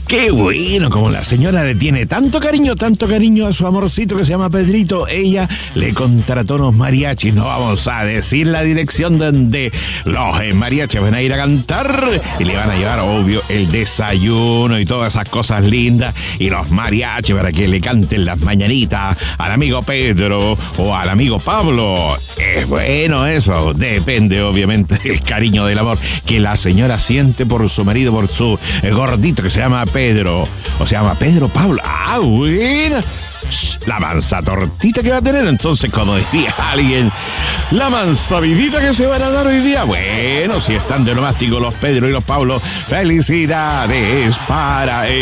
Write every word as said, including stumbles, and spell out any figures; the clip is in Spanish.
Qué bueno, como la señora le tiene tanto cariño, tanto cariño a su amorcito que se llama Pedrito, ella le contrató unos mariachis. No vamos a decir la dirección donde los eh, mariachis van a ir a cantar y le van a llevar, obvio, el desayuno y todas esas cosas lindas y los mariachis para que le canten las mañanitas al amigo Pedro o al amigo Pablo. Es bueno eso, depende obviamente del cariño, del amor que la señora siente por su marido, por su eh, gordito que se llama Pedro, o se llama Pedro Pablo. Ah, bueno. La mansa tortita que va a tener, entonces, como decía alguien, la mansa vidita que se van a dar hoy día. Bueno, si están de nomástico los Pedro y los Pablo, felicidades para